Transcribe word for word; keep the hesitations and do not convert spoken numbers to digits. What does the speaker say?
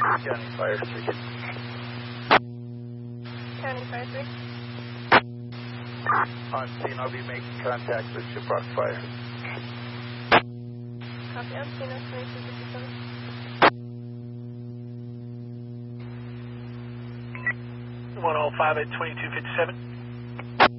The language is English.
County Fire three. County Fire three. On scene, I'll be making contact with Shiprock Fire. Copy, on scene, that's twenty-two fifty-seven. one oh five at twenty-two fifty-seven.